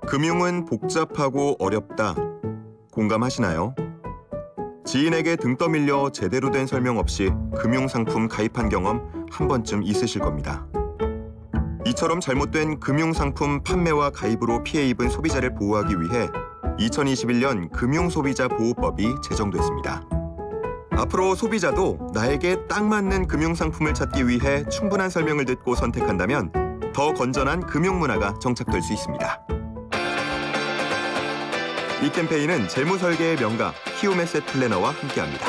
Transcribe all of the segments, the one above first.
금융은 복잡하고 어렵다. 공감하시나요? 지인에게 등 떠밀려 제대로 된 설명 없이 금융상품 가입한 경험 한 번쯤 있으실 겁니다. 이처럼 잘못된 금융상품 판매와 가입으로 피해 입은 소비자를 보호하기 위해 2021년 금융소비자보호법이 제정됐습니다. 앞으로 소비자도 나에게 딱 맞는 금융상품을 찾기 위해 충분한 설명을 듣고 선택한다면 더 건전한 금융문화가 정착될 수 있습니다. 이 캠페인은 재무설계의 명가 키움에셋 플래너와 함께합니다.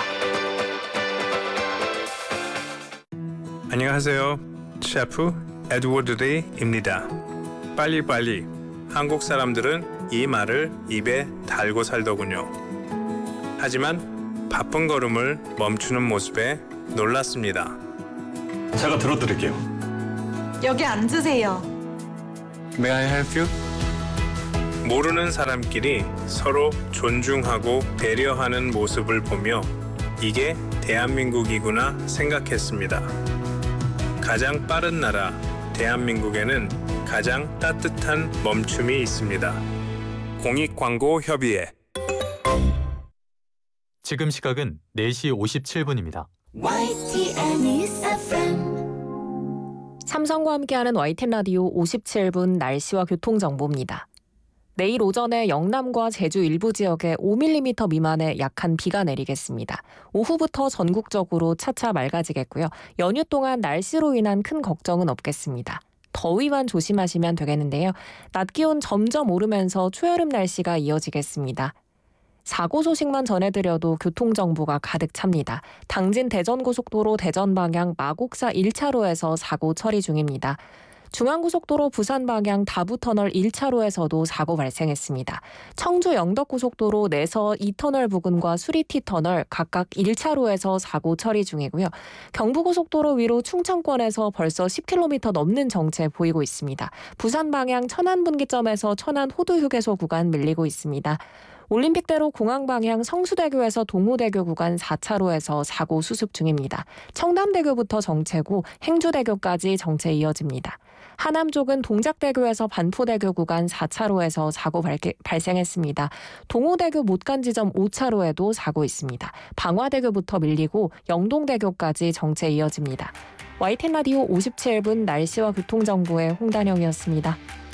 안녕하세요. 셰프 에드워드 레이입니다. 빨리빨리. 한국 사람들은 이 말을 입에 달고 살더군요. 하지만 바쁜 걸음을 멈추는 모습에 놀랐습니다. 제가 들어드릴게요. 여기 앉으세요. May I help you? 모르는 사람끼리 서로 존중하고 배려하는 모습을 보며 이게 대한민국이구나 생각했습니다. 가장 빠른 나라 대한민국에는 가장 따뜻한 멈춤이 있습니다. 공익광고협의회. 지금 시각은 4시 57분입니다. YTN News FM. 삼성과 함께하는 YTN 라디오 57분 날씨와 교통정보입니다. 내일 오전에 영남과 제주 일부 지역에 5mm 미만의 약한 비가 내리겠습니다. 오후부터 전국적으로 차차 맑아지겠고요. 연휴 동안 날씨로 인한 큰 걱정은 없겠습니다. 더위만 조심하시면 되겠는데요. 낮 기온 점점 오르면서 초여름 날씨가 이어지겠습니다. 사고 소식만 전해드려도 교통정보가 가득 찹니다. 당진 대전고속도로 대전 방향 마곡사 1차로에서 사고 처리 중입니다. 중앙고속도로 부산 방향 다부터널 1차로에서도 사고 발생했습니다. 청주 영덕고속도로 내서 2터널 부근과 수리티터널 각각 1차로에서 사고 처리 중이고요. 경부고속도로 위로 충청권에서 벌써 10km 넘는 정체 보이고 있습니다. 부산 방향 천안분기점에서 천안 호두휴게소 구간 밀리고 있습니다. 올림픽대로 공항 방향 성수대교에서 동호대교 구간 4차로에서 사고 수습 중입니다. 청담대교부터 정체고 행주대교까지 정체 이어집니다. 하남 쪽은 동작대교에서 반포대교 구간 4차로에서 사고 발생했습니다. 동호대교 못 간 지점 5차로에도 사고 있습니다. 방화대교부터 밀리고 영동대교까지 정체 이어집니다. YTN 라디오 57분 날씨와 교통정보의 홍단영이었습니다.